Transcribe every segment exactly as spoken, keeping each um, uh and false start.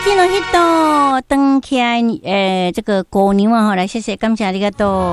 听到迄度登起来，呃，这个姑娘啊，来谢谢，感谢你个多。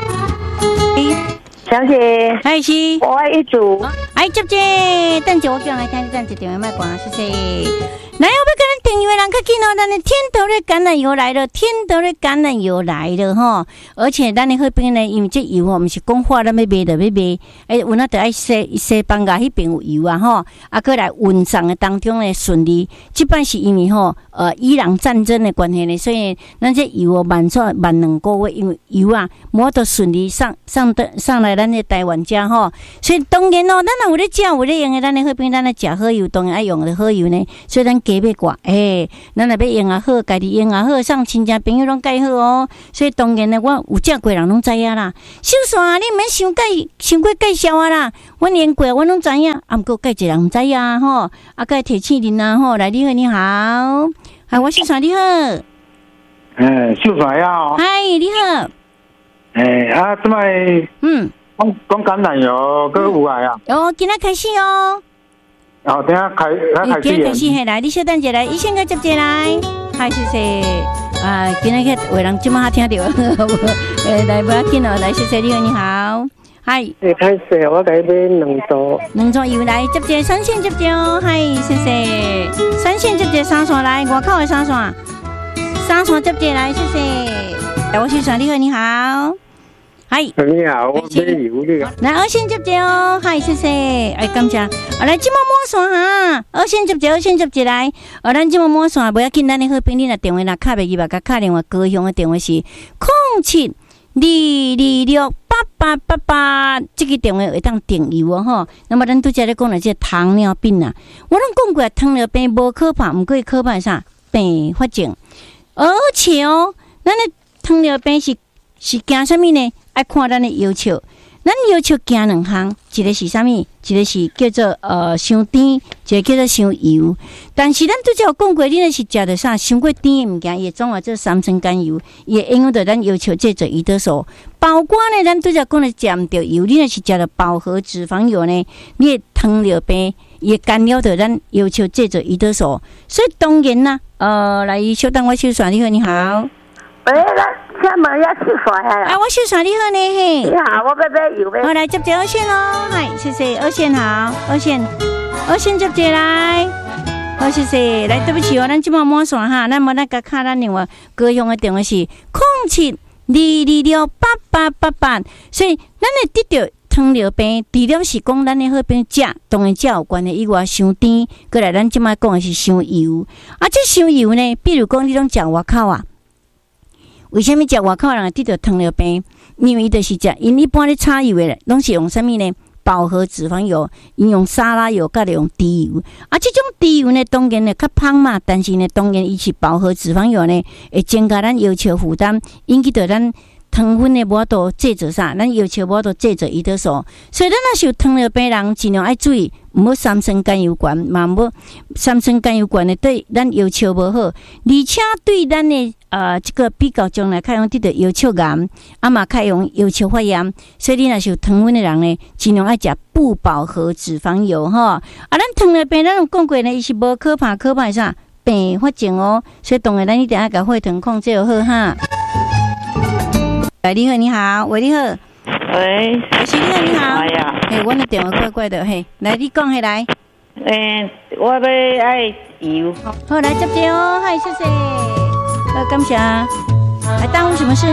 小姐， 嗨是， 我爱一组。 哎，接接，等下我叫来听你等一电话卖关，谢谢。来，我要跟咱订阅的人较紧哦，咱的天头的橄榄油来了，天头的橄榄油来了哈！而且咱的迄边呢，因为这油哦，毋是讲话咱要卖就要卖，哎，有那得爱西西班牙迄边有油啊吼，啊，过来运送的当中呢顺利。即摆是因为吼，呃，伊朗战争的关系呢，所以咱这油哦慢出慢两个月，因为油啊，无得顺利上上的上来咱的台湾遮吼，所以当然哦，咱若有咧食有咧用的，咱的迄边咱咧食好油，当然爱用的好油呢，所以咱。加要挂，诶、欸，咱若要用啊好，家己用啊好，送亲戚朋友拢介好哦。所以当然呢，我有食过人拢知影啦。小线你毋免伤介伤过介绍啊啦，阮用过我拢知影，啊毋过介济人毋知影吼，啊介提醒恁啊吼，来你好你好，嗨我小线你好， 诶、欸，小线呀， 嗨你好， 诶、欸、啊，即摆嗯，讲讲橄榄油，佮有来啊， 哦，今仔开始哦。 哦，等下开，开始。 今天开始嘿，来，你小等者来，医生个接接来，嗨，谢谢。啊，今日个有人即马听到，诶，来不要紧哦，来，谢谢你好，你好，嗨。 诶，开始，我给你买两组。 两组油来接接，三线接接哦，嗨，谢谢。三线接接三线来，外口的三线，三线接接来，谢谢。我小线你好，你好。嗨， 你好，我买油的。 来，二线接接哦，嗨，谢谢，哎，感谢。啊，来，即马摸线哈，二线接接，二线接接来。啊，咱即马摸线，不要紧，咱的好朋友若电话若卡袂入吧，甲卡电话高雄的电话是零七二二六八八八八，这个电话会当订油哦吼。那么咱拄则咧讲了这糖尿病啊，我拢讲过糖尿病无可怕，毋过可怕啥并发症，而且哦，咱的糖尿病是是惊啥物呢？爱看咱的要求，咱要求惊两项，一个是啥物？一个是叫做呃伤甜，一个叫做伤油。但是咱拄则有讲过，你若是食着啥伤过甜的物件，伊总话做三酸甘油，伊会影响到咱要求制作胰岛素。包括呢，咱拄则讲的食毋着油，你若是食着饱和脂肪油呢，你的糖尿病也干扰到咱要求制作胰岛素。所以当然啦，呃，来小等我小算，你好，你好。 喂，咱请问要去耍呀？ 啊，我小算你好呢嘿。 你好，我要买油呗。 我来接接二线哦，嗨，谢谢二线好，二线，二线接接来，好谢谢，来对不起哦，咱即马摸线哈，咱无咱甲卡咱另外高雄的电话是零七二二六八八八八，所以咱会得到糖尿病，除了是讲咱的好病食，当然食有关的以外，伤甜，过来咱即马讲的是伤油，啊，这伤油呢，比如讲你拢食外口啊。为什么食外口人会得到糖尿病？因为伊就是食，因一般咧炒油的，拢是用啥物呢？饱和脂肪油，因用沙拉油，甲用低油。啊，这种低油呢，当然呢较芳嘛，但是呢，当然伊是饱和脂肪油呢，会增加咱要求负担，引起到咱糖分的无法度制作啥，咱要求无法度制作胰岛素。所以咱若是有糖尿病人，尽量爱注意，毋好三酸甘油管，嘛毋好三酸甘油管呢对咱要求无好，而且对咱的呃这个比较将来较容易得到腰鞘癌，啊嘛较容易腰鞘发炎。所以你若是有糖分的人呢，尽量爱食不饱和脂肪油吼。啊，咱糖尿病咱有讲过呢，伊是无可怕，可怕啥并发症哦。所以当然咱一定要甲血糖控制好哈。喂，你好，你好，喂，你好， 喂， 是你好，你好， 哎呀， 嘿，我的电话怪怪的，嘿，来，你讲起来， 诶，我要爱油， 好，来接接哦，嗨，谢谢，呃，感谢，还耽误什么事呢？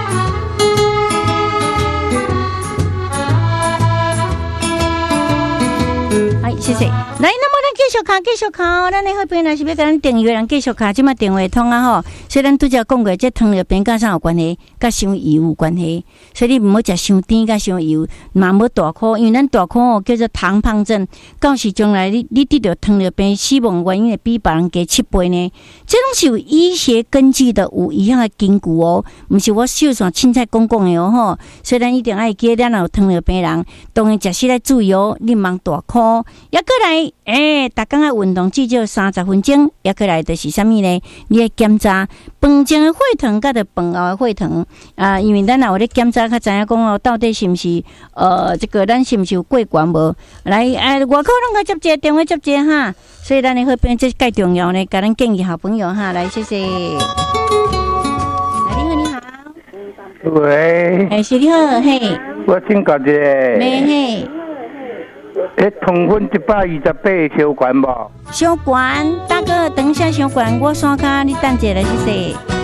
哎，谢谢。来，那么咱继续看，继续看哦。咱的好朋友若是要甲咱订阅人继续看，即马电话通啊吼。所以咱拄则讲过，这糖尿病甲啥有关系？甲伤油有关系。所以你毋好食伤甜甲伤油，嘛无大苦，因为咱大苦哦叫做糖胖症，到时将来你你得到糖尿病死亡原因会比别人加七倍呢。这拢是有医学根据的，有以下的根据哦，毋是我小线凊彩讲讲的哦吼。所以咱一定爱记，咱有糖尿病人，当然食食来注意哦，你毋通大苦。也过来， 诶，逐工的运动至少三十分钟，也过来就是啥物呢？你要检查饭前的血糖，甲着饭后的血糖啊，因为咱也有咧检查，较知影讲哦，到底是毋是呃，这个咱是毋是有过悬无？来，哎，外口拢甲接一个电话接一个哈，所以咱的好朋友这介重要呢，甲咱建议好朋友哈，来谢谢。来，你好，你好。 喂。 哎，是你好，嘿。 我请教一下。 没嘿。 迄糖分一百二十八小悬无？ 小悬，大哥，等一下小悬，我刷卡，你等一下来谢谢。